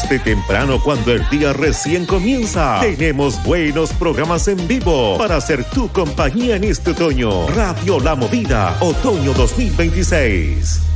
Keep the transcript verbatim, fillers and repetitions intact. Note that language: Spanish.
Desde temprano, cuando el día recién comienza, tenemos buenos programas en vivo para hacer tu compañía en este otoño. Radio La Movida, otoño dos mil veintiséis.